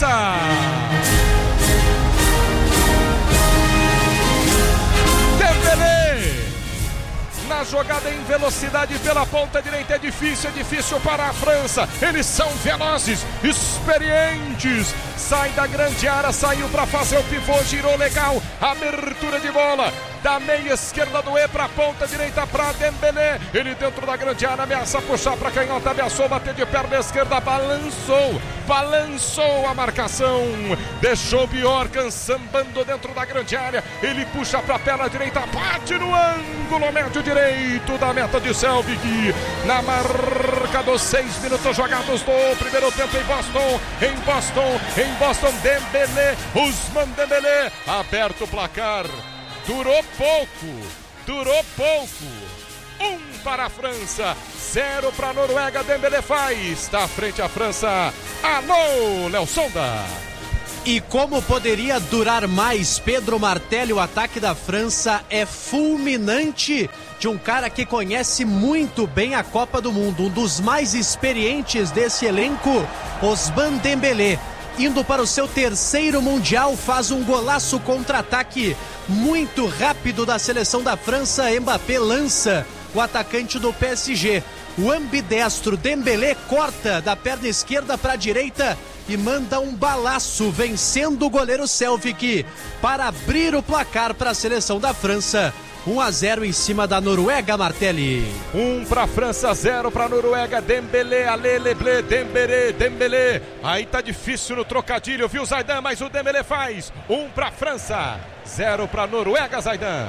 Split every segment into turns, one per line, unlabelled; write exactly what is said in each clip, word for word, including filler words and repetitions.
França. Dembélé na jogada em velocidade pela ponta direita, é difícil, é difícil para a França. Eles são velozes, experientes. Sai da grande área, saiu para fazer o pivô, girou legal, abertura de bola da meia esquerda do E para a ponta direita para Dembélé. Ele dentro da grande área, ameaça puxar para canhota, ameaçou bater de perna esquerda, balançou, balançou a marcação, deixou Bjorkan sambando dentro da grande área. Ele puxa para a perna direita, bate no ângulo médio direito da meta de Selvig. Na marca dos seis minutos jogados do primeiro tempo em Boston, em Boston, em Boston, Dembélé, Ousmane Dembélé, aberto o placar. Durou pouco, durou pouco. Um para a França, zero para a Noruega. Dembélé faz, está à frente a França. Alô, Léo Sonda.
E como poderia durar mais, Pedro Martelli? O ataque da França é fulminante, de um cara que conhece muito bem a Copa do Mundo, um dos mais experientes desse elenco, Ousmane Dembélé. Indo para o seu terceiro Mundial, faz um golaço contra-ataque muito rápido da seleção da França. Mbappé lança o atacante do P S G. O ambidestro Dembélé corta da perna esquerda para a direita e manda um balaço, vencendo o goleiro Selvig para abrir o placar para a seleção da França. um a zero em cima da Noruega, Martelli.
um para a França, zero para a Noruega. Dembélé, Alê, Leblé, Dembélé, Dembélé. Aí tá difícil no trocadilho, viu, Zaidan? Mas o Dembélé faz. um para a França, zero para a Noruega, Zaidan.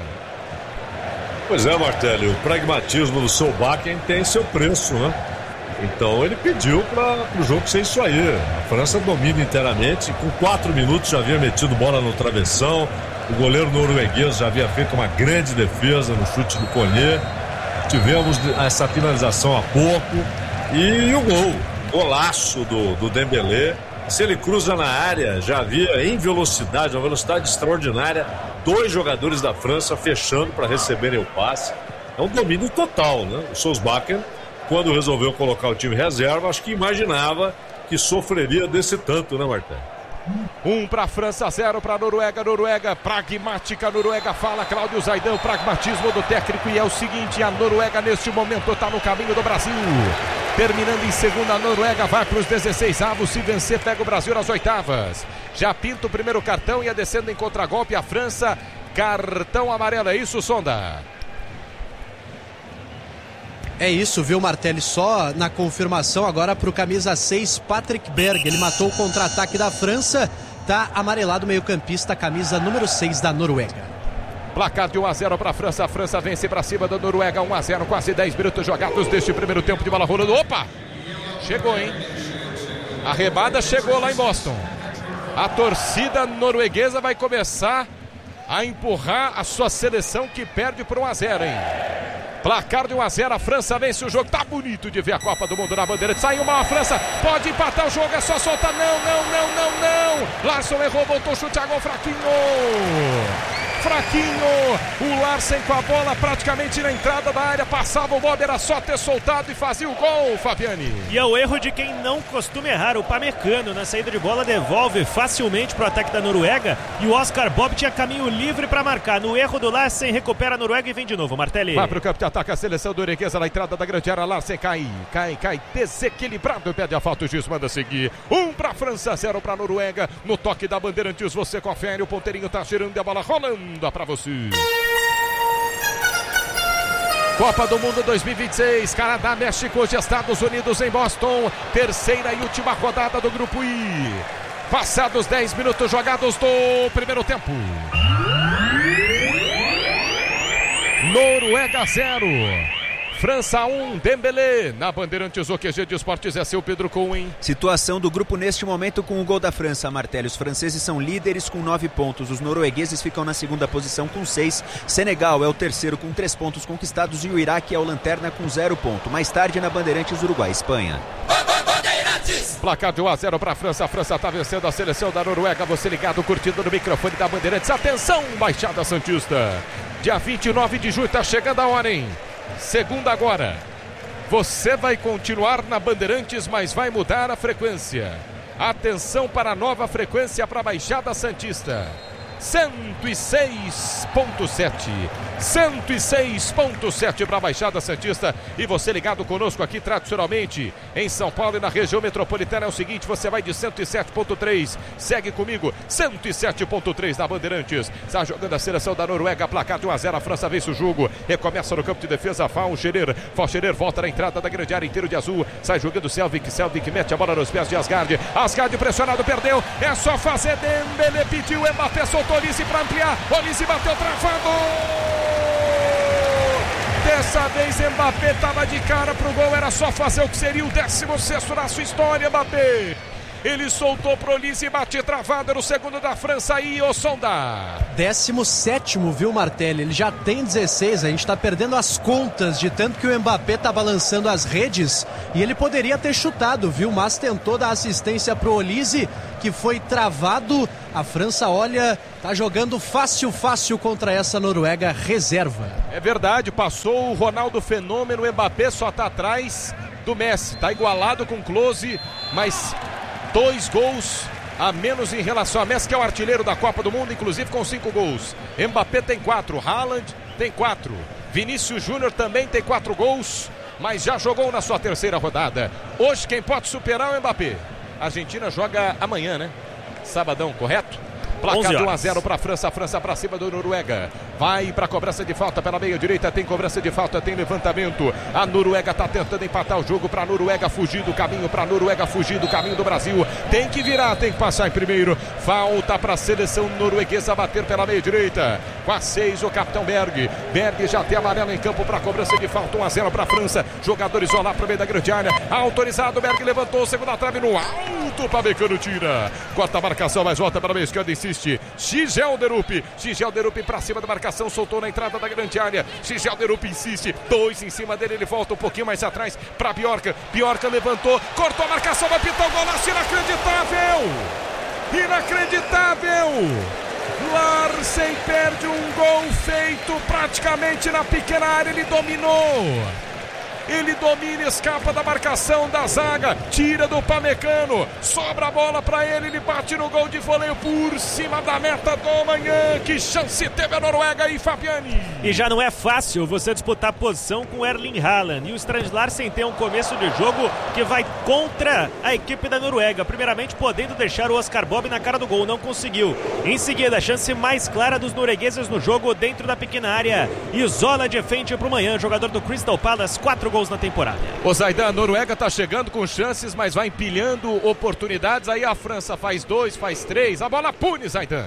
Pois é, Martelli, o pragmatismo do Solbakken tem seu preço, né? Então ele pediu para o jogo ser isso aí. A França domina inteiramente, com quatro minutos já havia metido bola no travessão. O goleiro norueguês já havia feito uma grande defesa no chute do Koné. Tivemos essa finalização há pouco. E o gol, golaço do, do Dembélé. Se ele cruza na área, já havia em velocidade, uma velocidade extraordinária, dois jogadores da França fechando para receberem o passe. É um domínio total, né? O Solbakken, quando resolveu colocar o time reserva, acho que imaginava que sofreria desse tanto, né, Martelo?
Um para a França, zero para a Noruega. Noruega, pragmática, Noruega fala, Cláudio Zaidan, pragmatismo do técnico. E é o seguinte, a Noruega neste momento está no caminho do Brasil. Terminando em segunda, a Noruega vai para os dezesseis avos. Se vencer, pega o Brasil nas oitavas. Já pinta o primeiro cartão e é descendo em contragolpe a França. Cartão amarelo, é isso, Sonda?
É isso, viu, Martelli? Só na confirmação agora para o camisa seis, Patrick Berg. Ele matou o contra-ataque da França. Tá amarelado o meio-campista, camisa número seis da Noruega.
Placar de um a zero para a França. A França vence para cima da Noruega. um a zero, quase dez minutos jogados deste primeiro tempo de bola rolando. Opa! Chegou, hein? A remada chegou lá em Boston. A torcida norueguesa vai começar a empurrar a sua seleção, que perde por um a zero, hein? Placar de um a zero, a França vence o jogo. Tá bonito de ver a Copa do Mundo na bandeira. Saiu mal a França, pode empatar o jogo, é só soltar. Não, não, não, não, não. Larson errou, voltou, chute a gol, fraquinho. Fraquinho, o Larsen com a bola praticamente na entrada da área, passava o Bob, era só ter soltado e fazia o gol, Fabiani.
E é o erro de quem não costuma errar, o Pamecano na saída de bola devolve facilmente para o ataque da Noruega e o Oscar Bob tinha caminho livre para marcar. No erro do Larsen, recupera a Noruega e vem de novo, Martelli.
Vai para o campo de ataque a seleção norueguesa na entrada da grande área. Larsen cai, cai, cai, desequilibrado, pede a falta, o juiz manda seguir. Um para a França, zero para a Noruega. No toque da Bandeirantes você confere, o ponteirinho tá girando e a bola rolando para você. Copa do Mundo dois mil e vinte e seis, Canadá, México, hoje Estados Unidos em Boston, terceira e última rodada do grupo I. Passados dez minutos jogados do primeiro tempo. Noruega zero, França um, Dembélé. Na Bandeirantes, o Q G de Esportes é seu, Pedro Cohen.
Situação do grupo neste momento com o gol da França, Martelli. Os franceses são líderes com nove pontos. Os noruegueses ficam na segunda posição com seis. Senegal é o terceiro com três pontos conquistados e o Iraque é o lanterna com zero ponto. Mais tarde na Bandeirantes, Uruguai, Espanha.
Placar de um a zero para a França. A França está vencendo a seleção da Noruega. Você ligado, curtindo no microfone da Bandeirantes. Atenção, Baixada Santista. Dia vinte e nove de julho, está chegando a hora, hein? Segunda agora. Você vai continuar na Bandeirantes, mas vai mudar a frequência. Atenção para a nova frequência para a Baixada Santista. cento e seis ponto sete. cento e seis ponto sete para a Baixada Santista. E você ligado conosco aqui tradicionalmente em São Paulo e na região metropolitana é o seguinte, você vai de cento e sete ponto três. Segue comigo, cento e sete ponto três da Bandeirantes. Está jogando a seleção da Noruega, placar de um a zero. A França vence o jogo. Recomeça no campo de defesa. Falcherer. Falcherer volta na entrada da grande área, inteiro de azul. Sai jogando Selvik. Selvik mete a bola nos pés de Asgard. Asgard pressionado, perdeu. É só fazer. Dembélé pediu. Mbappé soltou Olise para ampliar. Olise bateu travado. Dessa vez Mbappé estava de cara pro gol. Era só fazer o que seria o décimo sexto na sua história, Mbappé. Ele soltou pro Olise e bate travado no segundo da França aí, o Sonda.
décimo sétimo, viu, Martelli? Ele já tem dezesseis, a gente tá perdendo as contas de tanto que o Mbappé tá balançando as redes e ele poderia ter chutado, viu? Mas tentou dar assistência pro Olise, que foi travado. A França, olha, tá jogando fácil, fácil contra essa Noruega reserva.
É verdade, passou o Ronaldo Fenômeno, o Mbappé só tá atrás do Messi. Tá igualado com o Klose, mas dois gols a menos em relação a Messi, que é o artilheiro da Copa do Mundo, inclusive com cinco gols. Mbappé tem quatro, Haaland tem quatro, Vinícius Júnior também tem quatro gols, mas já jogou na sua terceira rodada. Hoje quem pode superar é o Mbappé. A Argentina joga amanhã, né? Sabadão, correto? Placar de um a zero para a França, a França para cima do Noruega. Vai para a cobrança de falta pela meia direita, tem cobrança de falta, tem levantamento. A Noruega está tentando empatar o jogo para a Noruega fugir do caminho, para a Noruega fugir do caminho do Brasil. Tem que virar, tem que passar em primeiro. Falta para a seleção norueguesa bater pela meia direita. Com a seis o capitão Berg. Berg já tem amarelo em campo para a cobrança de falta, um a zero para a França. Jogador isolado para o meio da grande área. Autorizado, Berg levantou, segunda trave no alto, Pamecano tira. Corta a marcação, mas volta para a meia esquerda, insiste. Gigel Derup, Gigel Derup para cima da marcação, soltou na entrada da grande área. Gigel Derup insiste, dois em cima dele, ele volta um pouquinho mais atrás para Bjorka. Bjorka levantou, cortou a marcação, vai pintar o golaço, inacreditável! Inacreditável! Larsen perde um gol feito praticamente na pequena área, ele dominou. Ele domina, escapa da marcação da zaga, tira do Pamecano, sobra a bola para ele, ele bate no gol de voleio por cima da meta do manhã. Que chance teve a Noruega aí, Fabiani.
E já não é fácil você disputar posição com Erling Haaland. E o Strand Larsen tem um começo de jogo que vai contra a equipe da Noruega. Primeiramente podendo deixar o Oscar Bob na cara do gol, não conseguiu. Em seguida, a chance mais clara dos noruegueses no jogo dentro da pequena área. Isola de frente para o manhã, jogador do Crystal Palace, quatro gols na temporada.
O Zaidan, a Noruega tá chegando com chances, mas vai empilhando oportunidades. Aí a França faz dois, faz três. A bola pune, Zaidan.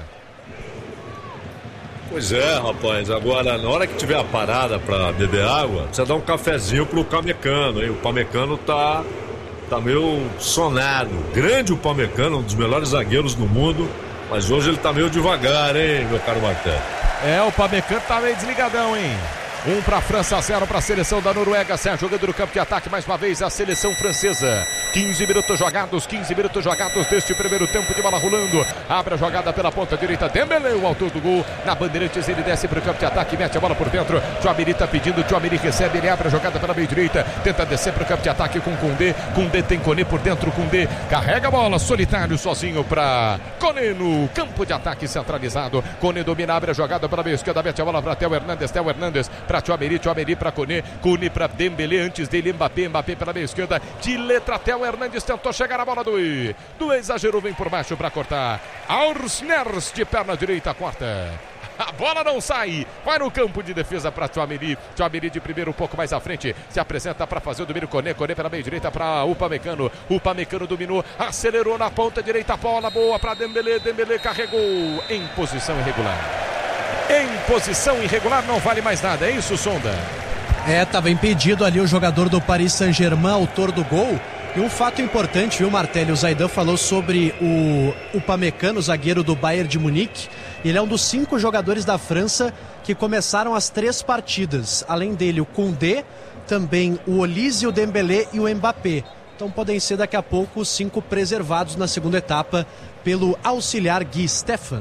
Pois é, rapaz. Agora, na hora que tiver a parada para beber água, precisa dar um cafezinho pro Pamecano, hein? O Pamecano tá, tá meio sonado. Grande o Pamecano, um dos melhores zagueiros do mundo. Mas hoje ele tá meio devagar, hein, meu caro Martel?
É, o Pamecano tá meio desligadão, hein? Um para a França, zero para a seleção da Noruega. Sai jogando no campo de ataque mais uma vez a seleção francesa. quinze minutos jogados, quinze minutos jogados deste primeiro tempo de bola rolando. Abre a jogada pela ponta direita. Dembélé, o autor do gol. Na Bandeirantes ele desce para o campo de ataque, mete a bola por dentro. Tchouaméni está pedindo, Tchouaméni recebe, ele abre a jogada pela meia direita. Tenta descer para o campo de ataque com Koundé. Koundé tem Koné por dentro, Koundé carrega a bola, solitário, sozinho para Koné no campo de ataque centralizado. Koné domina, abre a jogada pela meia esquerda, mete a bola para Theo Hernandes, Theo Hernandes para Tchouaméni, Tchouaméni para Koné, Koné para Dembélé, antes dele Mbappé, Mbappé pela meia esquerda, de letra Theo Hernandes tentou chegar a bola do I, do exagero, vem por baixo para cortar, Aursners de perna direita, corta. A bola não sai, vai no campo de defesa para Tchouaméni. Tchouaméni de primeiro, um pouco mais à frente, se apresenta para fazer o domínio. Koné, Koné pela meia direita para o Upamecano. O Upamecano dominou, acelerou na ponta direita, bola boa para Dembélé. Dembélé carregou em posição irregular. Em posição irregular não vale mais nada, é isso, Sonda?
É, estava impedido ali o jogador do Paris Saint-Germain, autor do gol. E um fato importante, viu, Martelli? O Zaidan falou sobre o Upamecano, zagueiro do Bayern de Munique. Ele é um dos cinco jogadores da França que começaram as três partidas. Além dele, o Koundé, também o Olise, o Dembélé e o Mbappé. Então podem ser daqui a pouco os cinco preservados na segunda etapa pelo auxiliar Guy Stephan.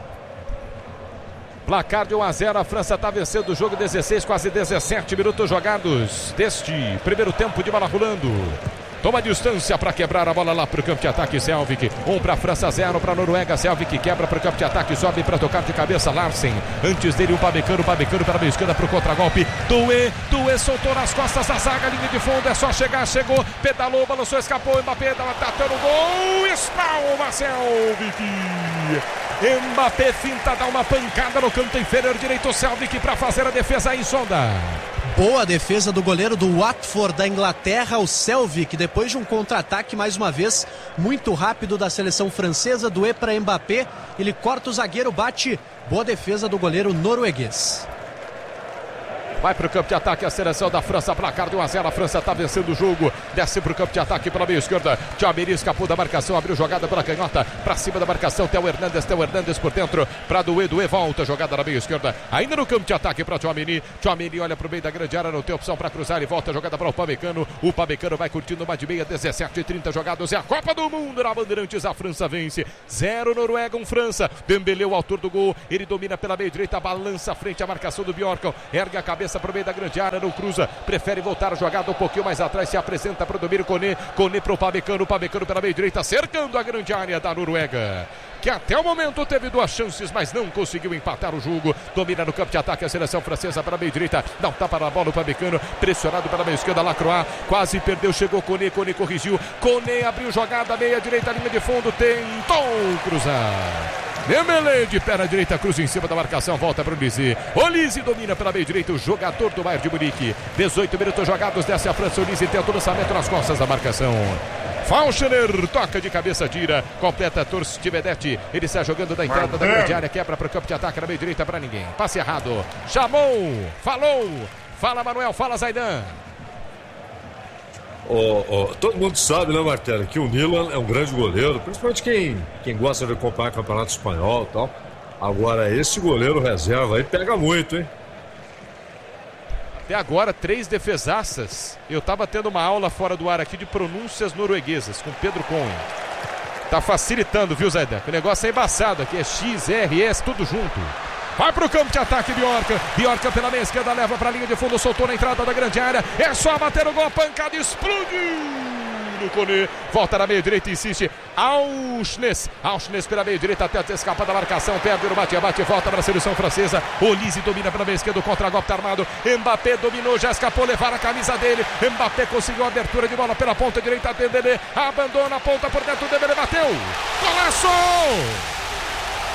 Placar de um a zero, a França está vencendo o jogo, dezesseis, quase dezessete minutos jogados deste primeiro tempo de bola rolando. toma distância para quebrar a bola lá para o campo de ataque. Selvik, um para a França, zero para a Noruega. Selvik quebra para o campo de ataque, sobe para tocar de cabeça Larsen. Antes dele o Pamecano, o Pamecano para a meia esquerda para o contragolpe. Doué, Doué soltou nas costas da zaga, linha de fundo, é só chegar, chegou, pedalou, balançou, escapou, Mbappé tá tendo gol, espalma Selvik. Mbappé finta, dá uma pancada no canto inferior direito, Selvik para fazer a defesa aí, Sonda.
Boa defesa do goleiro do Watford da Inglaterra, o Selvik, depois de um contra-ataque mais uma vez muito rápido da seleção francesa, do E para Mbappé, ele corta o zagueiro, bate, boa defesa do goleiro norueguês.
Vai para o campo de ataque a seleção da França, placar de um a zero, a França está vencendo o jogo, desce para o campo de ataque pela meia esquerda, Tchouaméni escapou da marcação, abriu jogada pela canhota, para cima da marcação, Theo Hernandes, Theo Hernandes por dentro, para Doué, Doué volta, jogada na meia esquerda, ainda no campo de ataque para Tchouaméni, Tchouaméni olha para o meio da grande área, não tem opção para cruzar e volta, jogada para o Pamecano, o Pamecano vai curtindo uma de meia, dezessete e trinta jogados, é a Copa do Mundo na Bandeirantes, a França vence, zero Noruega, um França, Dembélé o autor do gol, ele domina pela meia direita, balança frente à marcação do Bjorkan, ergue a cabeça para o meio da grande área, não cruza, prefere voltar a jogada um pouquinho mais atrás, se apresenta para o domínio Koné, Koné para o Pamecano, Pamecano pela meia direita, cercando a grande área da Noruega, que até o momento teve duas chances, mas não conseguiu empatar o jogo, domina no campo de ataque a seleção francesa para a meia direita, dá um tapa na bola o Pamecano, pressionado pela meia esquerda, Lacroix, quase perdeu, chegou Koné, Koné corrigiu, Koné abriu jogada, meia direita, linha de fundo, tentou cruzar. Dembélé de perna direita, cruza em cima da marcação, volta para o Olise. Olise domina pela meia direita, o jogador do Bayern de Munique. dezoito minutos jogados, desce a França, Olise tenta o lançamento nas costas da marcação. Fauschner toca de cabeça, tira, completa Torst Vedete. Ele está jogando da entrada da grande área, quebra para o campo de ataque na meia direita para ninguém. Passe errado, chamou, falou, fala Manuel, fala Zaidan.
Oh, oh, todo mundo sabe, né, Martelo, que o Milan é um grande goleiro, principalmente quem, quem gosta de acompanhar campeonato espanhol e tal. Agora, esse goleiro reserva aí pega muito, hein?
Até agora, três defesaças. Eu tava tendo uma aula fora do ar aqui de pronúncias norueguesas com Pedro Cohen. Tá facilitando, viu, Zaidan? O negócio é embaçado aqui, é X, R, S, tudo junto. Vai pro campo de ataque, Bjorkan. Bjorkan pela meia esquerda, leva pra linha de fundo, soltou na entrada da grande área. É só bater o gol, a pancada explodiu. Koné, volta na meia direita, insiste. Auschnes, Auschnes pela meia direita, tenta escapar da marcação, perde no bate-bate, volta para a seleção francesa. Olise domina pela meia esquerda, o contra-golpe tá armado. Mbappé dominou, já escapou, levar a camisa dele. Mbappé conseguiu a abertura de bola pela ponta direita, Dembélé abandona a ponta por dentro, Dembélé bateu. Golaço!